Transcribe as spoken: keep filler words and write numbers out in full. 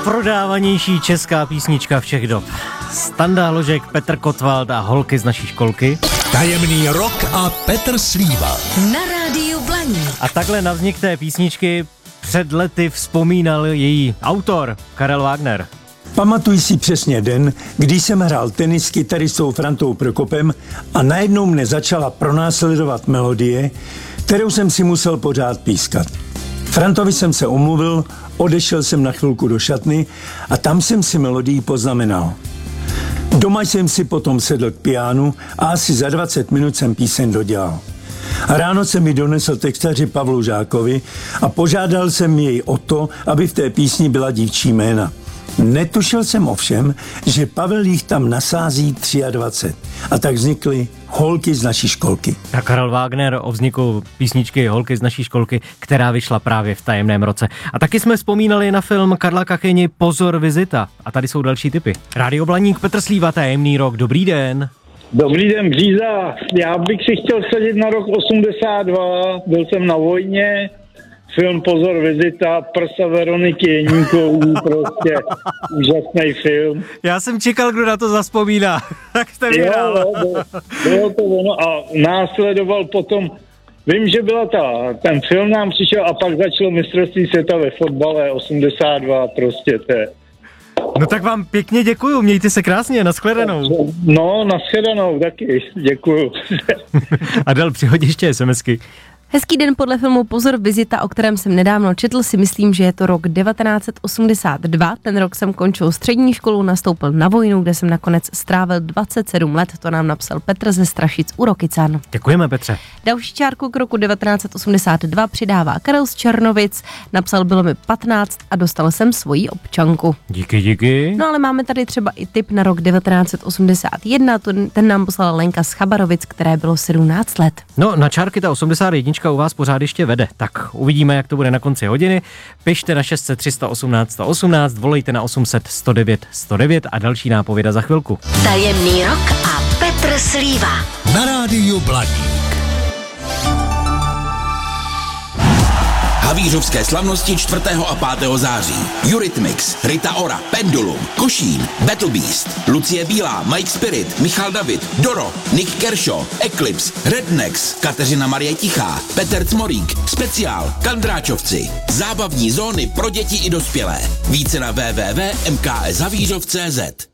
nejprodávanější česká písnička všech dob. Standa Hložek, Petr Kotwald a holky z naší školky. Tajemný rok a Petr Slíva. Na rádiu Blaník. A takhle na vznik té písničky před lety vzpomínal její autor Karel Wagner. Pamatuji si přesně den, kdy jsem hrál tenis s kytaristou Frantou Prokopem a najednou mne začala pronásledovat melodie, kterou jsem si musel pořád pískat. Frantovi jsem se omluvil, odešel jsem na chvilku do šatny a tam jsem si melodii poznamenal. Doma jsem si potom sedl k pianu a asi za dvacet minut jsem píseň dodělal. A ráno jsem mi donesl textaři Pavlu Žákovi a požádal jsem jej o to, aby v té písni byla dívčí jména. Netušil jsem ovšem, že Pavel jich tam nasází dvacet tři a tak vznikly holky z naší školky. A Karel Wagner o vzniku písničky Holky z naší školky, která vyšla právě v tajemném roce. A taky jsme vzpomínali na film Karla Kacheni Pozor, vizita. A tady jsou další tipy. Rádio Blaník, Petr Slíva, Tajemný rok, dobrý den. Dobrý den, Bříza. Já bych si chtěl vsadit na rok osmdesát dva, byl jsem na vojně, film Pozor, vizita, prsa Veroniky Jeníkový, prostě úžasný film. Já jsem čekal, kdo na to zazpomíná. Tak jste vyhrál. Jo, bylo, bylo to ono a následoval potom, vím, že byla ta, ten film nám přišel a pak začalo mistrovství světa ve fotbale osmdesát dva, prostě to je. No tak vám pěkně děkuju, mějte se krásně, nashledanou. No, nashledanou taky, děkuju. Adel, přihodí ještě SMSky. Hezký den podle filmu Pozor, vizita, o kterém jsem nedávno četl, si myslím, že je to rok devatenáct set osmdesát dva. Ten rok jsem končil střední školu, nastoupil na vojnu, kde jsem nakonec strávil dvacet sedm let. To nám napsal Petr ze Strašic u Rokycan. Děkujeme, Petře. Další čárku k roku devatenáct set osmdesát dva přidává Karel z Černovic. Napsal, bylo mi patnáct a dostal jsem svoji občanku. Díky, díky. No ale máme tady třeba i tip na rok devatenáct set osmdesát jedna. Ten nám poslala Lenka z Chabarovic, které bylo sedmnáct let. No, na čárky ta osmdesát jedna u vás pořád ještě vede. Tak uvidíme, jak to bude na konci hodiny. Pište na šest set tři sto osmnáct sto osmnáct, volejte na osm set sto devět sto devět a další nápověda za chvilku. Tajemný rok a Petr Slíva. Na rádiu Blaník. Havířovské slavnosti čtvrtého a pátého září. Eurythmics, Rita Ora, Pendulum, Košín, Battle Beast, Lucie Bílá, Mike Spirit, Michal David, Doro, Nick Kershaw, Eclipse, Rednex, Kateřina Marie Tichá, Petr Cmorík, Speciál, Kandráčovci. Zábavní zóny pro děti i dospělé. Více na w w w tečka m k s havířov tečka c z.